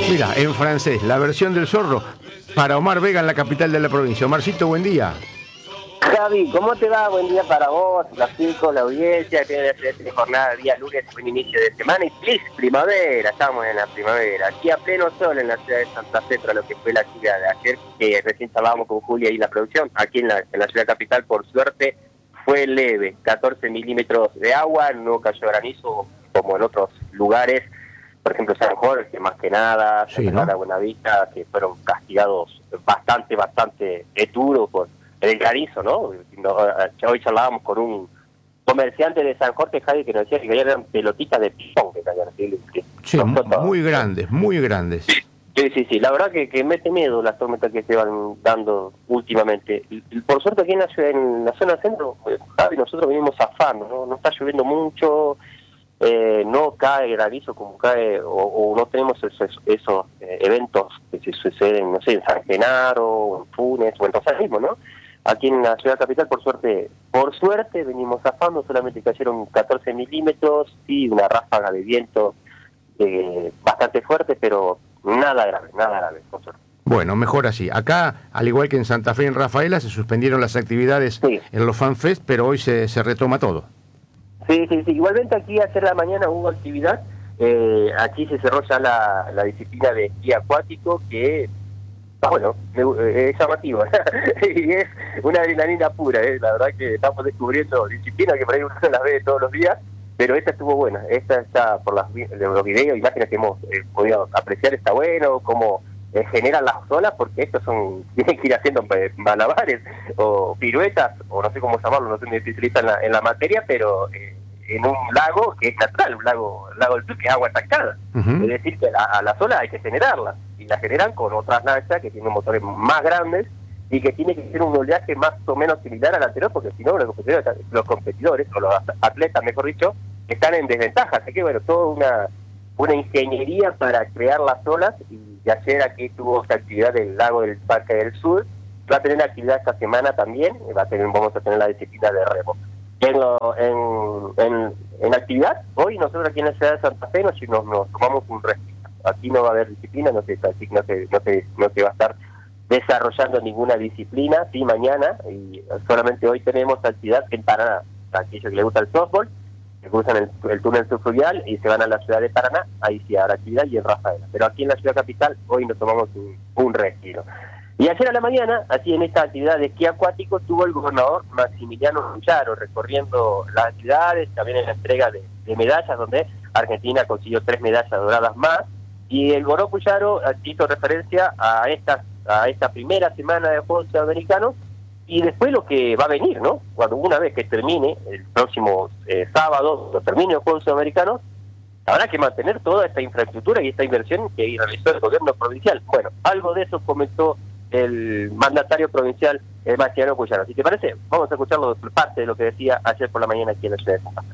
Mira, en francés, la versión del zorro para Omar Vega en la capital de la provincia. Omarcito, buen día. Javi, ¿cómo te va? Buen día para vos, los chicos, la audiencia, que es jornada día lunes, buen inicio de semana y feliz primavera, estamos en la primavera, aquí a pleno sol en la ciudad de Santa Fe, tras lo que fue la actividad de ayer, que recién estábamos con Julia ahí en la producción, aquí en la ciudad capital, por suerte, fue leve, 14 milímetros de agua, no cayó granizo como en otros lugares, por ejemplo San Jorge, más que nada, Sí, ¿no? Santa Buenavista, que fueron castigados bastante duro por el granizo, ¿no? Hoy charlábamos con un comerciante de San Jorge, Javi, que nos decía que eran pelotitas de ping-pong que caían así. Sí, muy grandes, muy grandes. Sí, la verdad que mete miedo las tormentas que se van dando últimamente. Y por suerte aquí en la zona centro, Javi, nosotros venimos zafando, ¿no? No está lloviendo mucho, no cae granizo como cae, o no tenemos esos eventos que se suceden, no sé, en San Genaro, o en Funes, o en Rosal mismo, ¿no? Aquí en la ciudad capital, por suerte, venimos zafando, solamente cayeron 14 milímetros, sí, una ráfaga de viento bastante fuerte, pero nada grave, por suerte. Bueno, mejor así. Acá, al igual que en Santa Fe y en Rafaela, se suspendieron las actividades en los FanFest, pero hoy se retoma todo. Sí. Igualmente aquí ayer a la mañana hubo actividad. Aquí se cerró ya la disciplina de esquí acuático, que bueno, es llamativa y es una adrenalina pura. La verdad que estamos descubriendo disciplinas que por ahí uno las ve todos los días, pero esta estuvo buena. Esta está por los videos, imágenes que hemos podido apreciar, está bueno, cómo generan las olas, porque estos tienen que ir haciendo malabares o piruetas, o no sé cómo llamarlo, no soy muy especialista en la materia, pero en un lago que es natural, un lago del sur, que es agua estancada. Es decir, que a las olas hay que generarlas, y las generan con otras lanchas que tienen motores más grandes y que tiene que ser un oleaje más o menos similar al anterior, porque si no los competidores, o los atletas, mejor dicho, están en desventaja. Así que bueno, toda una ingeniería para crear las olas, y ayer aquí tuvo esta actividad del lago del Parque del Sur. Va a tener actividad esta semana también, vamos a tener la disciplina de remo. En actividad, hoy nosotros aquí en la ciudad de Santa Fe nos tomamos un respiro. Aquí no va a haber disciplina, no se va a estar desarrollando ninguna disciplina, sí, mañana, y solamente hoy tenemos actividad en Paraná. Aquellos que les gusta el softball, que cruzan el túnel subfluvial y se van a la ciudad de Paraná, ahí sí habrá actividad, y en Rafaela. Pero aquí en la ciudad capital, hoy nos tomamos un respiro. Y ayer a la mañana, así en esta actividad de esquí acuático, estuvo el gobernador Maximiliano Rucharo recorriendo las actividades, también en la entrega de medallas, donde Argentina consiguió 3 medallas doradas más, y el gobernador Rucharo hizo referencia a esta primera semana de Juegos Sudamericanos, y después lo que va a venir, ¿no? Una vez que termine, el próximo sábado, cuando termine los Juegos Sudamericanos, habrá que mantener toda esta infraestructura y esta inversión que realizó el gobierno provincial. Bueno, algo de eso comentó el mandatario provincial, Maximiliano Rucharo. Si te parece, vamos a escucharlo, parte de lo que decía ayer por la mañana aquí en la ciudad de Santa Fe.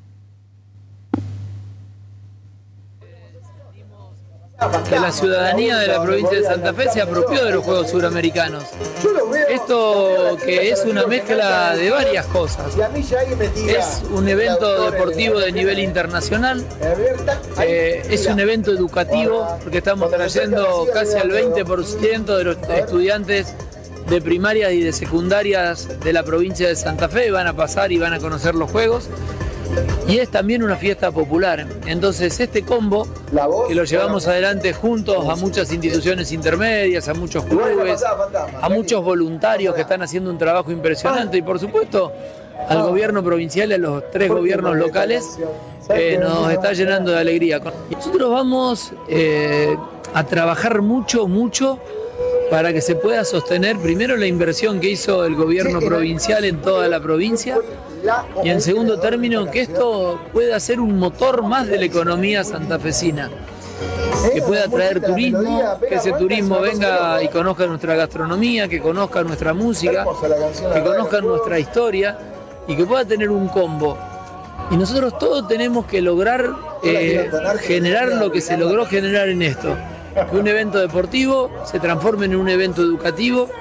Que la ciudadanía de la provincia de Santa Fe se apropió de los Juegos Suramericanos. Esto que es una mezcla de varias cosas. Es un evento deportivo de nivel internacional, es un evento educativo, porque estamos trayendo casi al 20% de los estudiantes de primarias y de secundarias de la provincia de Santa Fe, van a pasar y van a conocer los Juegos. Y es también una fiesta popular. Entonces este combo, que lo llevamos adelante juntos a muchas instituciones intermedias, a muchos clubes, a muchos voluntarios que están haciendo un trabajo impresionante, y por supuesto al gobierno provincial y a los 3 gobiernos locales, nos está llenando de alegría. Nosotros vamos a trabajar mucho para que se pueda sostener primero la inversión que hizo el gobierno provincial en toda la provincia, y en segundo término que esto pueda ser un motor más de la economía santafesina, que pueda traer turismo, que ese turismo venga y conozca nuestra gastronomía, que conozca nuestra música, que conozca nuestra historia, y que pueda tener un combo. Y nosotros todos tenemos que lograr generar lo que se logró generar en esto, que un evento deportivo se transforme en un evento educativo,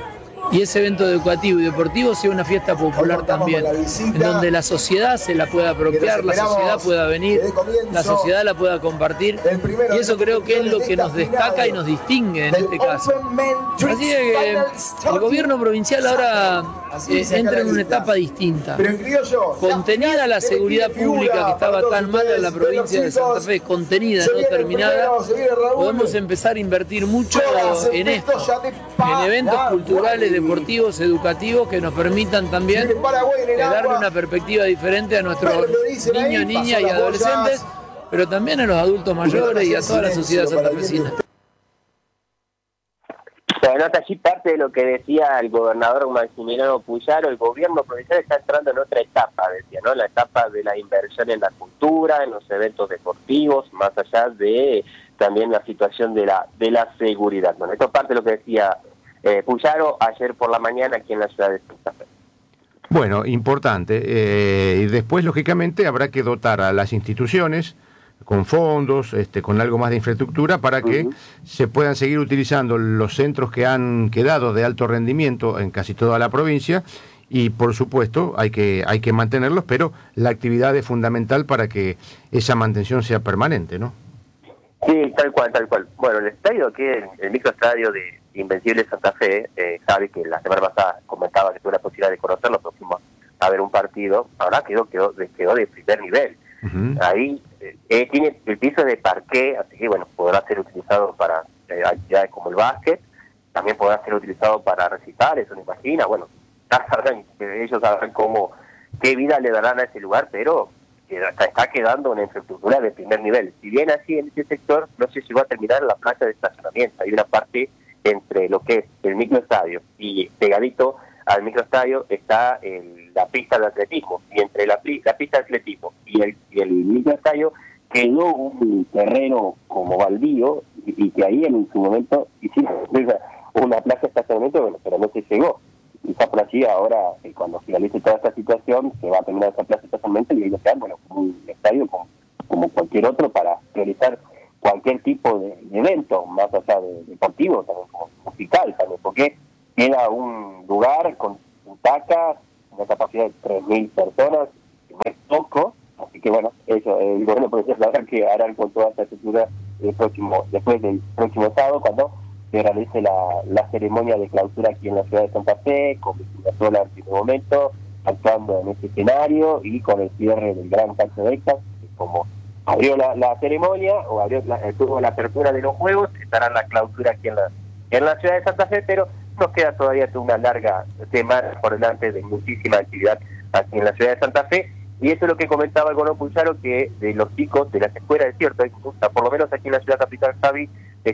y ese evento educativo y deportivo sea una fiesta popular también, en donde la sociedad se la pueda apropiar, la sociedad pueda venir, la sociedad la pueda compartir, y eso creo que es lo que nos destaca y nos distingue en este caso. Así que el gobierno provincial ahora entra en una etapa distinta, contenida la seguridad pública que estaba tan mal en la provincia de Santa Fe, contenida, no terminada. Podemos empezar a invertir mucho en esto, en eventos culturales, deportivos, educativos, que nos permitan también darle una perspectiva diferente a nuestros niños, niñas y adolescentes, pero también a los adultos mayores y a toda la sociedad santafesina. Se nota allí parte de lo que decía el gobernador Maximiliano Puyaro. El gobierno provincial está entrando en otra etapa, decía, ¿no? La etapa de la inversión en la cultura, en los eventos deportivos, más allá de también la situación de la seguridad. Bueno, esto es parte de lo que decía Puyaro ayer por la mañana aquí en la ciudad de Santa Fe. Bueno, importante. Y después, lógicamente, habrá que dotar a las instituciones con fondos, con algo más de infraestructura para que se puedan seguir utilizando los centros que han quedado de alto rendimiento en casi toda la provincia, y por supuesto hay que mantenerlos, pero la actividad es fundamental para que esa mantención sea permanente, ¿no? Sí, tal cual. Bueno, el estadio que el microestadio de Invencible Santa Fe, Javi, que la semana pasada comentaba que tuve la posibilidad de conocerlo, pero fuimos a ver un partido, ahora quedó de primer nivel. Ahí tiene el piso de parqué, así que bueno, podrá ser utilizado para actividades como el básquet, también podrá ser utilizado para recitales, uno imagina, bueno, ellos sabrán qué vida le darán a ese lugar, pero está quedando una infraestructura de primer nivel. Si bien así en ese sector, no sé si va a terminar la plaza de estacionamiento, hay una parte entre lo que es el microestadio y pegadito al microestadio está la pista de atletismo, y entre la pista de atletismo y el microestadio quedó un terreno como baldío, y que ahí en su momento hicieron una plaza de estacionamiento, bueno, pero no se llegó. Quizás por allí ahora, cuando finalice toda esta situación, se va a terminar esa plaza de estacionamiento y ahí va a quedar, bueno, como un estadio como cualquier otro para realizar cualquier tipo de evento, más allá de deportivo, también como musical también, porque queda un lugar con butacas, una capacidad de 3.000 personas, que no es poco, así que bueno, eso, el gobierno provincial sabrá que harán con toda esta estructura después del próximo sábado, cuando se realice la ceremonia de clausura aquí en la ciudad de Santa Fe, con Cristina Sola en primer momento, actuando en este escenario, y con el cierre del Gran Taxo de Exas, como abrió la ceremonia, o tuvo la apertura de los juegos, estará la clausura aquí en la ciudad de Santa Fe, pero nos queda todavía una larga semana por delante de muchísima actividad aquí en la ciudad de Santa Fe, y eso es lo que comentaba el gobernador Puyaro, que de los chicos de las escuelas, es cierto, por lo menos aquí en la ciudad capital, Javi,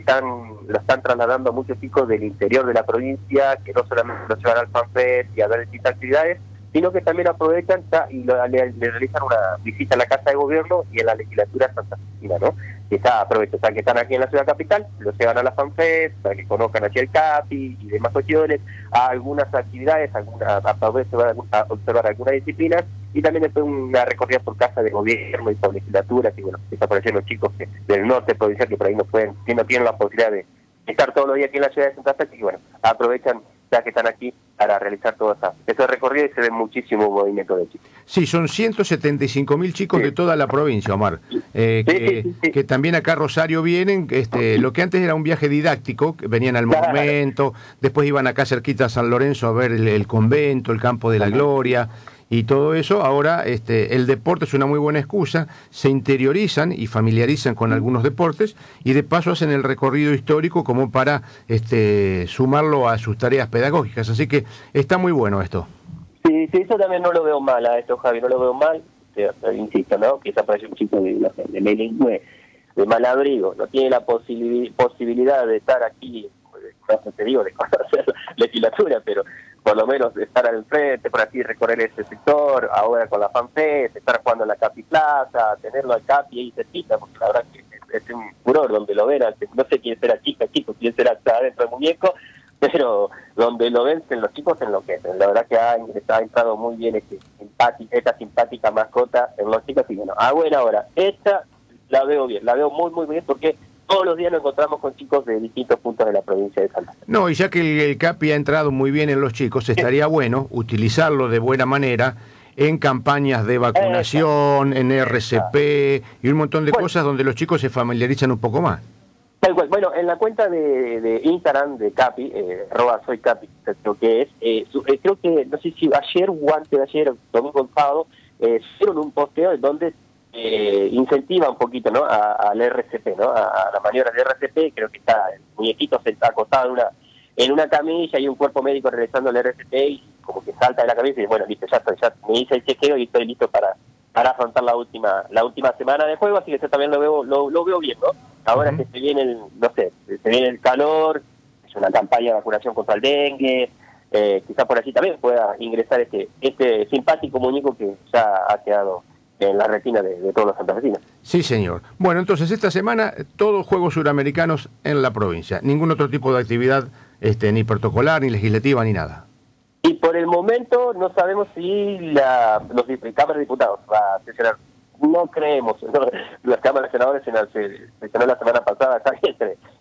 lo están trasladando muchos chicos del interior de la provincia, que no solamente los llevan al FanFest y a ver distintas actividades, sino que también aprovechan y le realizan una visita a la Casa de Gobierno y en la legislatura santafesina, ¿no? Que están aquí en la ciudad capital, los llevan a la FanFest, para que conozcan aquí el CAPI y demás cuestiones, a algunas actividades, a observar algunas disciplinas, y también después una recorrida por Casa de Gobierno y por legislaturas, y bueno, desaparecen los chicos del norte provincial que por ahí no tienen la posibilidad de estar todos los días aquí en la ciudad de Santa Fe, y bueno, aprovechan ya que están aquí para realizar todo ese recorrido, y se ve muchísimo movimiento de chicos. Sí, son 175.000 chicos de toda la provincia, Omar, que también acá a Rosario vienen, lo que antes era un viaje didáctico, que venían al monumento, después iban acá cerquita a San Lorenzo a ver el convento, el Campo de la Gloria, y todo eso. Ahora el deporte es una muy buena excusa, se interiorizan y familiarizan con algunos deportes, y de paso hacen el recorrido histórico como para sumarlo a sus tareas pedagógicas, así que está muy bueno esto. Sí, eso también no lo veo mal a esto, Javi, no lo veo mal, insisto, ¿no? Quizá parece un chico de Melingüe, de Malabrigo, no tiene la posibilidad de estar aquí, no te digo de conocer la legislatura, pero por lo menos estar al frente, por aquí recorrer ese sector, ahora con la FanFest, estar jugando en la Capi Plaza, tenerlo al Capi ahí cerquita, porque la verdad que es un furor donde lo ven, no sé quién será chico, quién será adentro del muñeco, pero donde lo ven los chicos enloquecen. La verdad que ha entrado muy bien esta simpática mascota en los chicos, y bueno, a buena hora. Esta la veo bien, la veo muy muy bien, porque todos los días nos encontramos con chicos de distintos puntos de la provincia de Santa Fe. No, y ya que el CAPI ha entrado muy bien en los chicos, estaría bueno utilizarlo de buena manera en campañas de vacunación, en RCP y un montón de cosas donde los chicos se familiarizan un poco más. Tal cual. Bueno, en la cuenta de Instagram de Capi, @soycapi, creo que es, creo que, no sé si ayer o antes de ayer, domingo pasado, hicieron un posteo en donde incentiva un poquito, ¿no?, al RCP, ¿no?, a las maniobras de RCP. Creo que está el muñequito acostado en una camilla y un cuerpo médico realizando el RCP y como que salta de la camisa y bueno, listo, ya me hice el chequeo y estoy listo para afrontar la última semana de juego, así que yo también lo veo bien, ¿no? Ahora que se viene se viene el calor, es una campaña de vacunación contra el dengue, quizás por allí también pueda ingresar este simpático muñeco que ya ha quedado en la retina de todos los santafesinos. Sí, señor. Bueno, entonces esta semana todos Juegos Suramericanos en la provincia, ningún otro tipo de actividad ni protocolar, ni legislativa, ni nada. Y por el momento no sabemos si la Cámara de Diputados va a sesionar. No creemos. No, las cámaras de senadores se sesionó la semana pasada casi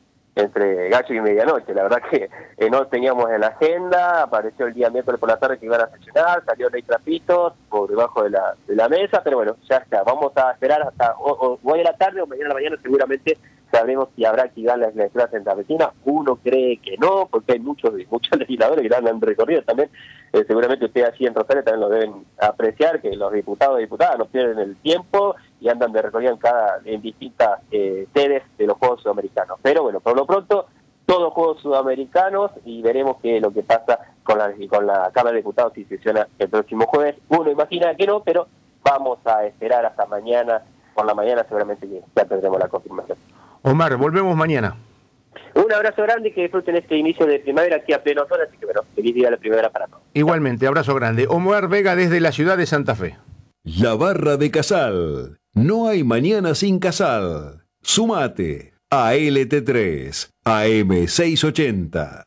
entre gallo y medianoche. La verdad que no teníamos en la agenda, apareció el día miércoles por la tarde que iban a sesionar, salió ley trapitos por debajo de la mesa, pero bueno, ya está. Vamos a esperar hasta hoy a la tarde o mañana a la mañana seguramente sabremos si habrá actividad en la legislatura santafesina. Uno cree que no, porque hay muchos legisladores que la han recorrido también. Seguramente ustedes allí en Rosario también lo deben apreciar, que los diputados y diputadas no pierden el tiempo y andan de recorrido en distintas sedes de los Juegos Sudamericanos. Pero bueno, por lo pronto, todos Juegos Sudamericanos y veremos qué es lo que pasa con la Cámara de Diputados si sesiona el próximo jueves. Uno imagina que no, pero vamos a esperar hasta mañana. Por la mañana seguramente ya tendremos la confirmación. Omar, volvemos mañana. Un abrazo grande y que disfruten este inicio de primavera aquí a pleno sol, así que bueno, feliz día de la primavera para todos. Igualmente, abrazo grande. Omar Vega desde la ciudad de Santa Fe. La Barra de Casal. No hay mañana sin Casal. Sumate a LT3, AM 680.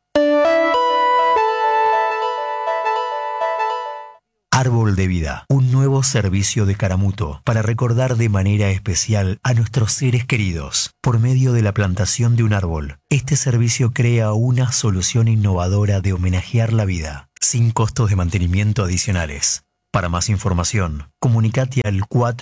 Árbol de Vida, un nuevo servicio de Caramuto para recordar de manera especial a nuestros seres queridos por medio de la plantación de un árbol. Este servicio crea una solución innovadora de homenajear la vida, sin costos de mantenimiento adicionales. Para más información, comunicate al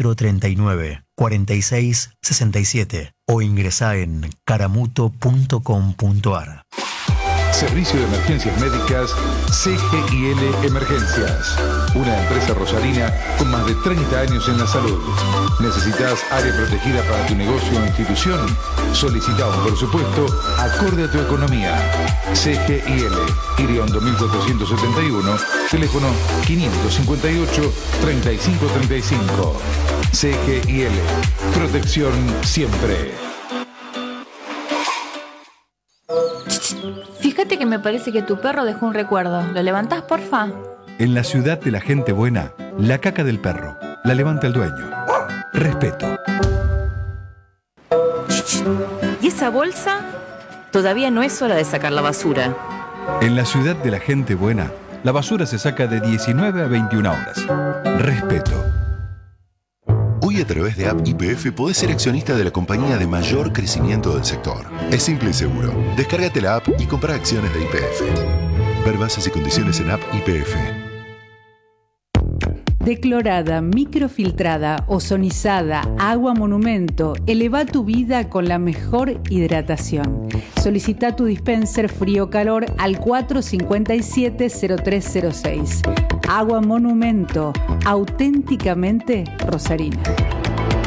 439-4667 o ingresá en caramuto.com.ar. Servicio de Emergencias Médicas CGIL Emergencias. Una empresa rosarina con más de 30 años en la salud. ¿Necesitas área protegida para tu negocio o institución? Solicita un presupuesto acorde a tu economía. CGIL, Iriondo 1471, teléfono 558-3535. CGIL, protección siempre. Fíjate que me parece que tu perro dejó un recuerdo. ¿Lo levantás, porfa? En la ciudad de la gente buena, la caca del perro la levanta el dueño. Respeto. ¿Y esa bolsa? Todavía no es hora de sacar la basura. En la ciudad de la gente buena, la basura se saca de 19 a 21 horas. Respeto. Hoy a través de App YPF podés ser accionista de la compañía de mayor crecimiento del sector. Es simple y seguro. Descárgate la app y compra acciones de YPF. Ver bases y condiciones en App YPF. Declorada, microfiltrada, ozonizada, agua monumento. Eleva tu vida con la mejor hidratación. Solicita tu dispenser frío-calor al 457-0306. Agua monumento, auténticamente rosarina.